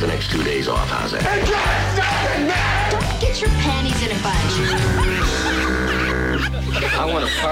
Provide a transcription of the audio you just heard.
the next 2 days off. How's that? Don't get your panties in a bunch. I want to party.